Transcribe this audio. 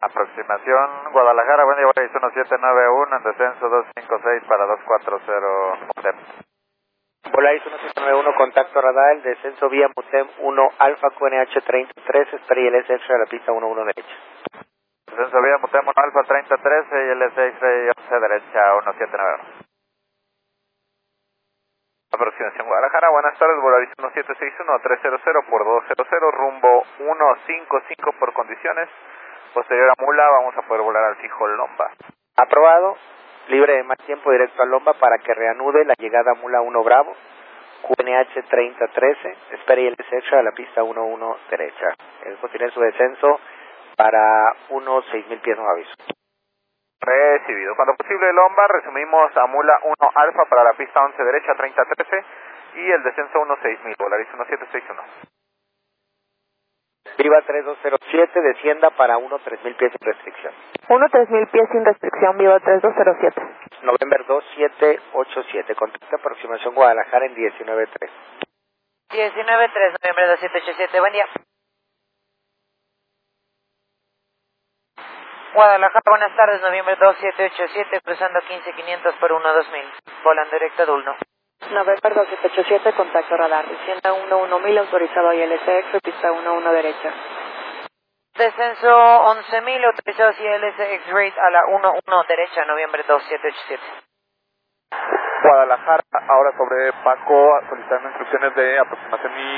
Aproximación Guadalajara, buen día, Volaris 1791, en descenso 256 para 240 Mutem. Volaris 1791, contacto radar, descenso vía Mutem 1 Alfa QNH 33, espera ILS extra de la pista 11 derecha. Descenso vía Mutem 1 Alfa 3013 y ILS extra 11 derecha 1791. Aproximación Guadalajara, buenas tardes, Volaris 1761, 300 por 200, rumbo 155 por condiciones. Posterior a Mula, vamos a poder volar al fijo Lomba. Aprobado, libre de más tiempo directo a Lomba para que reanude la llegada a Mula 1 Bravo, QNH 3013, espera ILS extra de la pista 11 derecha. Eso tiene su descenso para unos 6,000 pies, no aviso. Recibido. Cuando posible Lomba, resumimos a Mula 1 Alfa para la pista 11 derecha 3013 y el descenso 16,000, Volaris 1761. Viva 3207, descienda para 3,000 pies sin restricción. 3,000 pies sin restricción, Viva 3207. November 2787, contacto aproximación Guadalajara en 19.3. 19.3, noviembre 2787, buen día. Guadalajara, buenas tardes, noviembre 2787, cruzando 15,500 por 12,000, volando directo a Dulno. November 2787, contacto radar, descienda 11,000, autorizado ILS extra, pista 11 derecha. Descenso 11,000, autorizado ILS X-Rate a la 11 derecha, noviembre 2787. Guadalajara, ahora sobre Paco, solicitando instrucciones de aproximación y